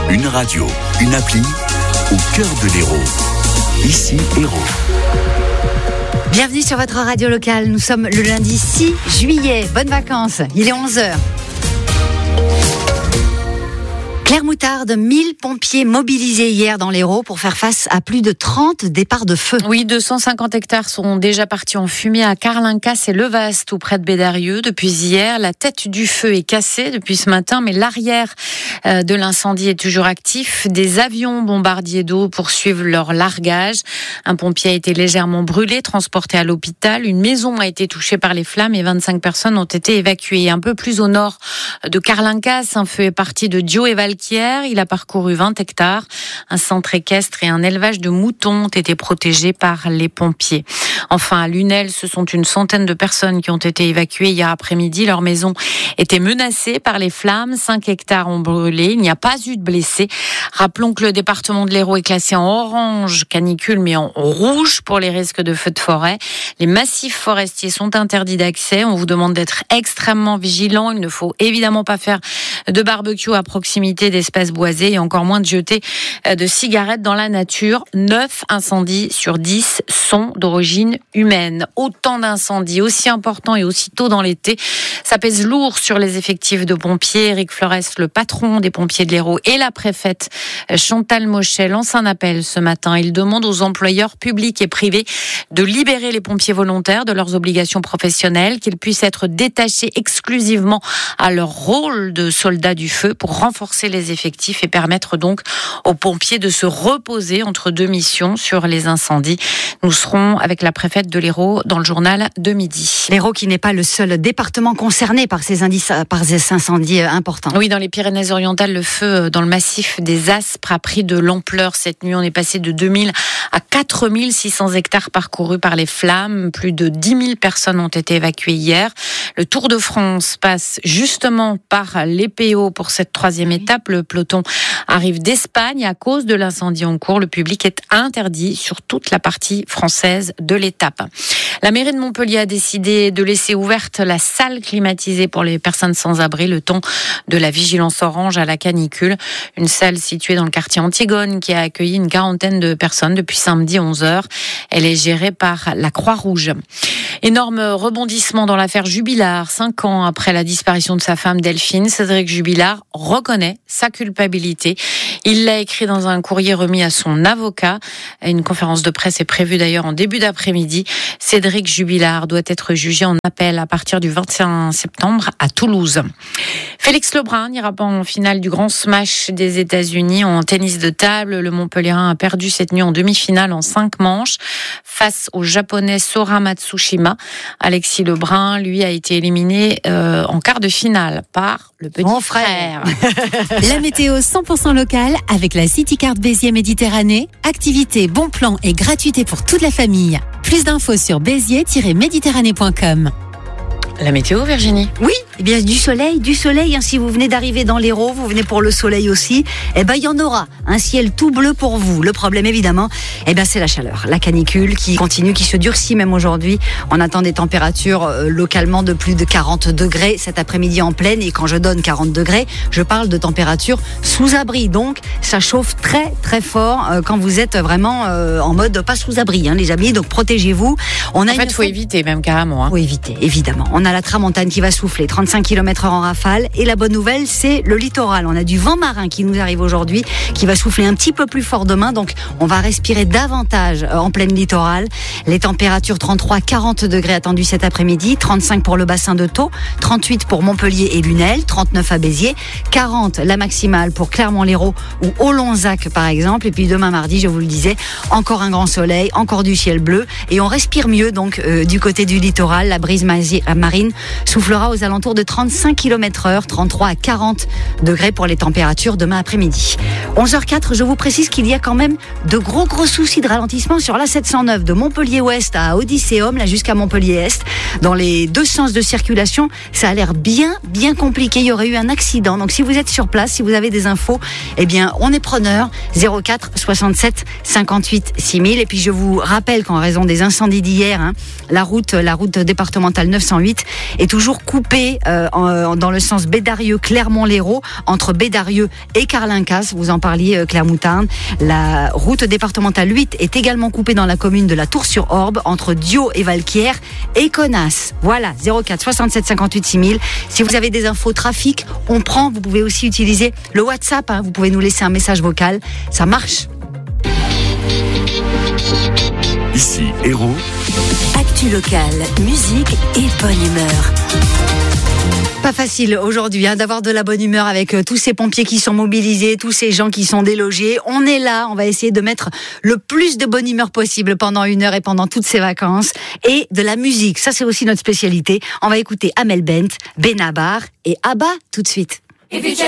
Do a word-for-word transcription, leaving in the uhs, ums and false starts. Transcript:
Une radio, une appli, au cœur de l'Hérault. Ici, Hérault. Bienvenue sur votre radio locale. Nous sommes le lundi six juillet. Bonnes vacances. Il est onze heures. Claire Moutarde, mille pompiers mobilisés hier dans l'Hérault pour faire face à plus de trente départs de feu. Oui, deux cent cinquante hectares sont déjà partis en fumée à Carlincas et Levast, tout près de Bédarieux. Depuis hier, la tête du feu est cassée depuis ce matin, mais l'arrière de l'incendie est toujours actif. Des avions bombardiers d'eau poursuivent leur largage. Un pompier a été légèrement brûlé, transporté à l'hôpital. Une maison a été touchée par les flammes et vingt-cinq personnes ont été évacuées. Un peu plus au nord de Carlincas, un feu est parti de Dio et Valquier. Il a parcouru vingt hectares. Un centre équestre et un élevage de moutons ont été protégés par les pompiers. Enfin, à Lunel, ce sont une centaine de personnes qui ont été évacuées hier après-midi. Leur maison était menacée par les flammes. cinq hectares ont brûlé. Il n'y a pas eu de blessés. Rappelons que le département de l'Hérault est classé en orange canicule, mais en rouge pour les risques de feux de forêt. Les massifs forestiers sont interdits d'accès. On vous demande d'être extrêmement vigilant. Il ne faut évidemment pas faire de barbecue à proximité d'espaces boisés et encore moins de jeter de cigarettes dans la nature. neuf incendies sur dix sont d'origine humaine. Autant d'incendies aussi importants et aussi tôt dans l'été. Ça pèse lourd sur les effectifs de pompiers. Éric Flores, le patron des pompiers de l'Hérault, et la préfète Chantal Mochet lancent un appel ce matin. Ils demandent aux employeurs publics et privés de libérer les pompiers volontaires de leurs obligations professionnelles, qu'ils puissent être détachés exclusivement à leur rôle de soldats du feu pour renforcer les effectifs et permettre donc aux pompiers de se reposer entre deux missions sur les incendies. Nous serons avec la préfète de l'Hérault dans le journal de midi. L'Hérault qui n'est pas le seul département concerné par ces, indices, par ces incendies importants. Oui, dans les Pyrénées-Orientales, le feu dans le massif des Aspres a pris de l'ampleur. Cette nuit, on est passé de deux mille à quatre mille six cents hectares parcourus par les flammes. Plus de dix mille personnes ont été évacuées hier. Le Tour de France passe justement par les P O pour cette troisième étape. Le peloton arrive d'Espagne à cause de l'incendie en cours. Le public est interdit sur toute la partie française de l'étape. La mairie de Montpellier a décidé de laisser ouverte la salle climatisée pour les personnes sans abri le temps de la vigilance orange à la canicule. Une salle située dans le quartier Antigone qui a accueilli une quarantaine de personnes depuis samedi onze heures. Elle est gérée par la Croix-Rouge. Énorme rebondissement dans l'affaire Jubilard. Cinq ans après la disparition de sa femme Delphine, Cédric Jubilard reconnaît sa culpabilité. Il l'a écrit dans un courrier remis à son avocat. Une conférence de presse est prévue d'ailleurs en début d'après-midi. Cédric Jubilard doit être jugé en appel à partir du vingt et un septembre à Toulouse. Félix Lebrun n'ira pas en finale du Grand Smash des États-Unis en tennis de table. Le Montpellierin a perdu cette nuit en demi-finale en cinq manches face au Japonais Sora Matsushima. Alexis Lebrun, lui, a été éliminé euh, en quart de finale par le petit Mon frère. frère. La météo cent pour cent locale avec la City Card Béziers Méditerranée. Activités, bons plans et gratuité pour toute la famille. Plus d'infos sur béziers tiret méditerranée point com. La météo, Virginie? Oui, eh bien du soleil, du soleil. Hein, si vous venez d'arriver dans l'Hérault, vous venez pour le soleil aussi. Eh ben il y en aura. Un ciel tout bleu pour vous. Le problème évidemment, eh ben c'est la chaleur, la canicule qui continue, qui se durcit même aujourd'hui. On attend des températures euh, localement de plus de quarante degrés cet après-midi en pleine. Et quand je donne quarante degrés, je parle de température sous abri. Donc ça chauffe très très fort euh, quand vous êtes vraiment euh, en mode pas sous abri, hein, les amis. Donc protégez-vous. On a en fait, il faut éviter même carrément. Hein. Faut éviter, évidemment. On a la tramontane qui va souffler, trente-cinq kilomètres heure en rafale. Et la bonne nouvelle, c'est le littoral. On a du vent marin qui nous arrive aujourd'hui, qui va souffler un petit peu plus fort demain. Donc, on va respirer davantage en pleine littoral. Les températures trente-trois à quarante degrés attendues cet après-midi, trente-cinq pour le bassin de Thau, trente-huit pour Montpellier et Lunel, trente-neuf à Béziers, quarante la maximale pour Clermont-Lérault ou Olonzac par exemple. Et puis demain mardi, je vous le disais, encore un grand soleil, encore du ciel bleu. Et on respire mieux donc euh, du côté du littoral. La brise marine soufflera aux alentours de trente-cinq kilomètres heure, trente-trois à quarante degrés pour les températures demain après-midi. onze heures quatre, je vous précise qu'il y a quand même de gros gros soucis de ralentissement sur la sept cent neuf de Montpellier Ouest à Odysseum, là jusqu'à Montpellier Est. Dans les deux sens de circulation, ça a l'air bien bien compliqué. Il y aurait eu un accident. Donc si vous êtes sur place, si vous avez des infos, eh bien on est preneur. zéro quatre soixante-sept cinquante-huit six mille. Et puis je vous rappelle qu'en raison des incendies d'hier, hein, la route la route départementale neuf cent huit est toujours coupée euh, en, dans le sens Bédarieux-Clermont-Lérault, entre Bédarieux et Carlincas. Vous en parliez, euh, Claire Moutarde. La route départementale huit est également coupée dans la commune de la Tour-sur-Orbe, entre Diot et Valquières et Connasse. Voilà, zéro quatre soixante-sept cinquante-huit six mille. Si vous avez des infos trafic, on prend. Vous pouvez aussi utiliser le WhatsApp. Hein. Vous pouvez nous laisser un message vocal. Ça marche. Ici, Héros. Actu locale, musique et bonne humeur. Pas facile aujourd'hui hein, d'avoir de la bonne humeur avec euh, tous ces pompiers qui sont mobilisés, tous ces gens qui sont délogés. On est là, on va essayer de mettre le plus de bonne humeur possible pendant une heure et pendant toutes ces vacances. Et de la musique, ça c'est aussi notre spécialité. On va écouter Amel Bent, Benabar et Abba tout de suite.